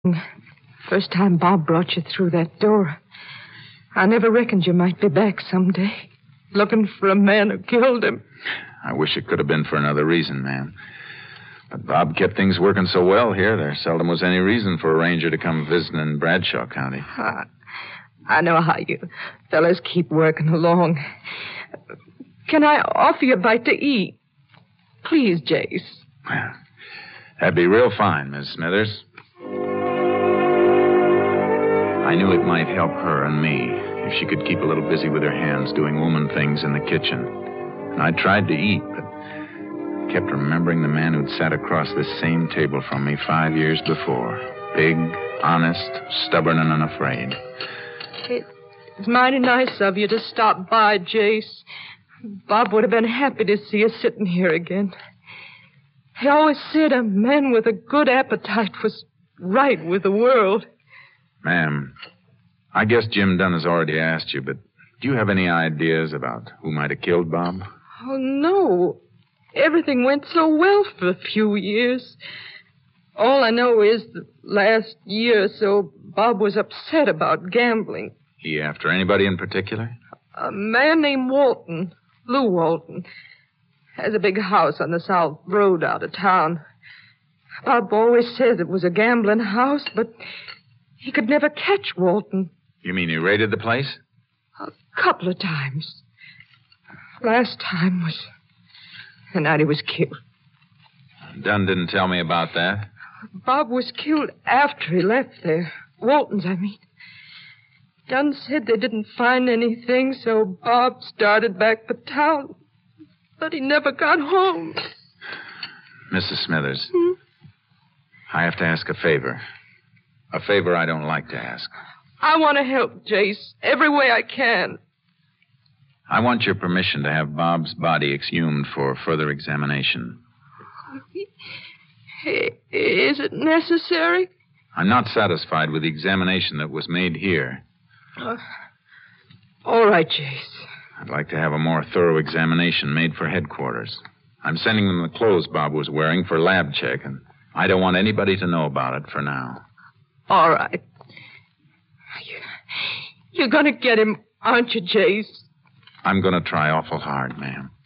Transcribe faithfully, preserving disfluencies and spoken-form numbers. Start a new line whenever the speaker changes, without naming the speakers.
First time Bob brought you through that door, I never reckoned you might be back someday, looking for a man who killed him.
I wish it could have been for another reason, ma'am. But Bob kept things working so well here, there seldom was any reason for a ranger to come visiting in Bradshaw County.
Uh, I know how you fellas keep working along. Can I offer you a bite to eat? Please, Jace.
Well, that'd be real fine, Miss Smithers. I knew it might help her and me if she could keep a little busy with her hands doing woman things in the kitchen. And I tried to eat, but kept remembering the man who'd sat across this same table from me five years before. Big, honest, stubborn, and unafraid.
It's mighty nice of you to stop by, Jace. Bob would have been happy to see us sitting here again. He always said a man with a good appetite was right with the world.
Ma'am, I guess Jim Dunn has already asked you, but do you have any ideas about who might have killed Bob?
Oh, no. Everything went so well for a few years. All I know is that last year or so, Bob was upset about gambling.
He after anybody in particular?
A man named Walton, Lou Walton, has a big house on the South Road out of town. Bob always says it was a gambling house, but he could never catch Walton.
You mean he raided the place?
A couple of times. Last time was the night he was killed.
Dunn didn't tell me about that.
Bob was killed after he left there. Walton's, I mean. Dunn said they didn't find anything, so Bob started back for town. But he never got home.
Missus Smithers,
Hmm?
I have to ask a favor. A favor I don't like to ask.
I want to help, Jace, every way I can.
I want your permission to have Bob's body exhumed for further examination.
Is it necessary?
I'm not satisfied with the examination that was made here.
Uh, all right, Jace.
I'd like to have a more thorough examination made for headquarters. I'm sending them the clothes Bob was wearing for lab check, and I don't want anybody to know about it for now.
All right. You, you're going to get him, aren't you, Jace?
I'm going to try awful hard, ma'am.